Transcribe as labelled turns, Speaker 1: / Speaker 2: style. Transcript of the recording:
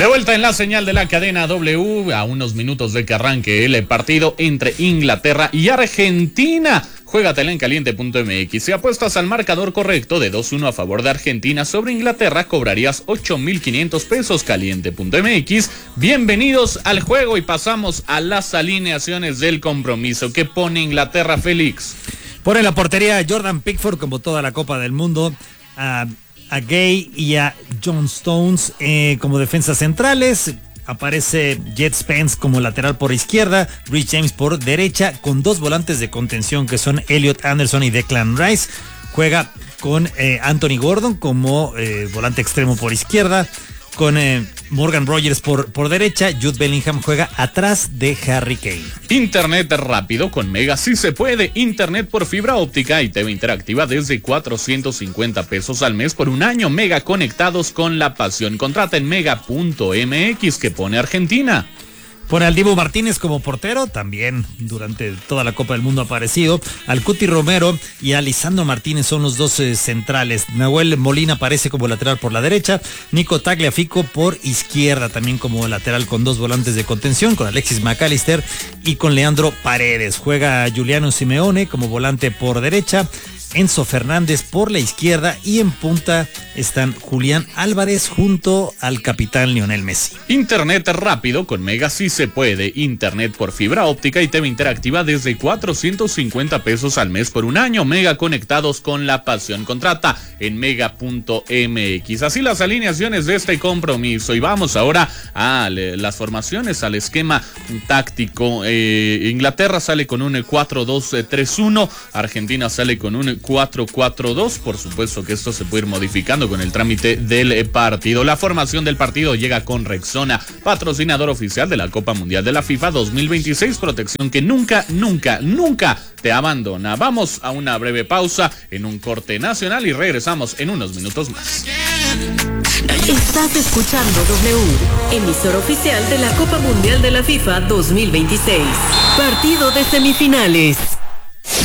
Speaker 1: De vuelta en la señal de la cadena W, a unos minutos de que arranque el partido entre Inglaterra y Argentina. Juégatela en caliente.mx. Si apuestas al marcador correcto de 2-1 a favor de Argentina sobre Inglaterra, cobrarías 8,500 pesos. Caliente.mx. Bienvenidos al juego y pasamos a las alineaciones del compromiso. ¿Qué pone Inglaterra, Félix?
Speaker 2: Pone en la portería Jordan Pickford, como toda la Copa del Mundo, a Gay y a John Stones como defensas centrales. Aparece Jet Spence como lateral por izquierda, Rich James por derecha, con dos volantes de contención que son Elliot Anderson y Declan Rice. Juega con Anthony Gordon como volante extremo por izquierda, con Morgan Rogers por derecha. Jude Bellingham juega atrás de Harry Kane.
Speaker 1: Internet rápido con Mega sí se puede. Internet por fibra óptica y TV interactiva desde 450 pesos al mes por un año. Mega, conectados con la pasión. Contrata en mega.mx. que pone Argentina.
Speaker 2: Pone al Dibu Martínez como portero, también durante toda la Copa del Mundo ha aparecido. Al Cuti Romero y a Lisandro Martínez son los dos centrales. Nahuel Molina aparece como lateral por la derecha. Nico Tagliafico por izquierda, también como lateral con dos volantes de contención, con Alexis McAllister y con Leandro Paredes. Juega Giuliano Simeone como volante por derecha, Enzo Fernández por la izquierda y en punta están Julián Álvarez junto al capitán Lionel Messi.
Speaker 1: Internet rápido con Mega sí se puede. Internet por fibra óptica y TV interactiva desde 450 pesos al mes por un año. Mega, conectados con la pasión. Contrata en mega.mx. Así las alineaciones de este compromiso. Y vamos ahora a las formaciones, al esquema táctico. Inglaterra sale con un 4-2-3-1. Argentina sale con un 4-4-2. Por supuesto que esto se puede ir modificando con el trámite del partido. La formación del partido llega con Rexona, patrocinador oficial de la Copa Mundial de la FIFA 2026. Protección que nunca te abandona. Vamos a una breve pausa en un corte nacional y regresamos en unos minutos más.
Speaker 3: Estás escuchando W, emisor oficial de la Copa Mundial de la FIFA 2026. Partido de semifinales.